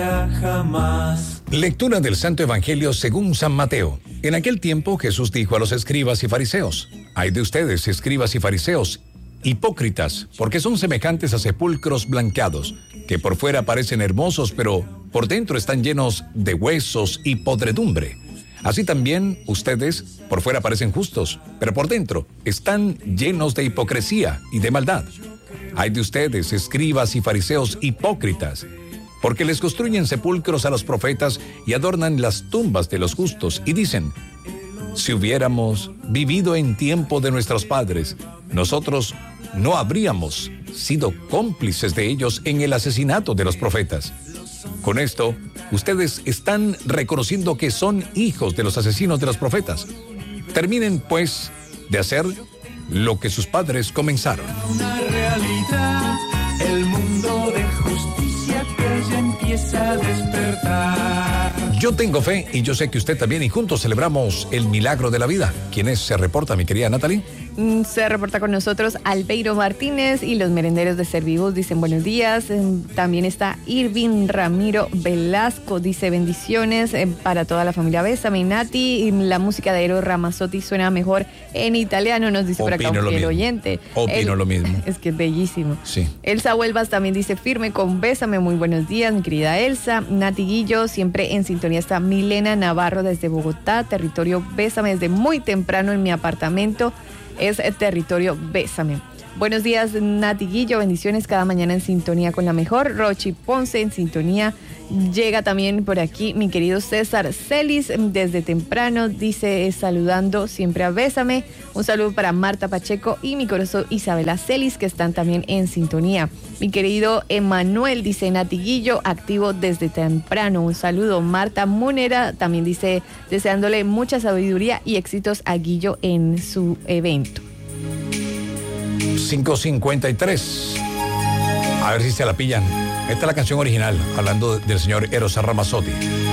Jamás. Lectura del Santo Evangelio según San Mateo. En aquel tiempo Jesús dijo a los escribas y fariseos: Ay de ustedes, escribas y fariseos, hipócritas, porque son semejantes a sepulcros blanqueados, que por fuera parecen hermosos, pero por dentro están llenos de huesos y podredumbre. Así también ustedes por fuera parecen justos, pero por dentro están llenos de hipocresía y de maldad. Ay de ustedes, escribas y fariseos hipócritas, porque les construyen sepulcros a los profetas y adornan las tumbas de los justos, y dicen: si hubiéramos vivido en tiempo de nuestros padres, nosotros no habríamos sido cómplices de ellos en el asesinato de los profetas. Con esto, ustedes están reconociendo que son hijos de los asesinos de los profetas. Terminen, pues, de hacer lo que sus padres comenzaron. Una realidad, el mundo de justicia que ya empieza a despertar. Yo tengo fe y yo sé que usted también, y juntos celebramos el milagro de la vida. ¿Quién es? Se reporta, mi querida Natalie. Se reporta con nosotros Albeiro Martínez, y los merenderos de Servivos dicen buenos días. También está Irving Ramiro Velasco, dice bendiciones para toda la familia Bésame. Nati, y la música de Eros Ramazzotti suena mejor en italiano, nos dice por acá un fiel oyente. Opino lo mismo. Es que es bellísimo. Sí. Elsa Huelvas también dice firme con Bésame, muy buenos días, mi querida Elsa. Nati Guillo, siempre en sintonía está Milena Navarro desde Bogotá, territorio Bésame, desde muy temprano en mi apartamento. Es territorio Bésame. Buenos días, Nati Guillo, bendiciones cada mañana en sintonía con la mejor. Rochi Ponce en sintonía. Llega también por aquí mi querido César Celis desde temprano, dice saludando siempre a Bésame. Un saludo para Marta Pacheco y mi corazón Isabela Celis, que están también en sintonía. Mi querido Emanuel dice Nati Guillo, activo desde temprano. Un saludo. Marta Munera también dice deseándole mucha sabiduría y éxitos a Guillo en su evento. 5:53. A ver si se la pillan. Esta es la canción original, hablando del señor Eros Ramazzotti.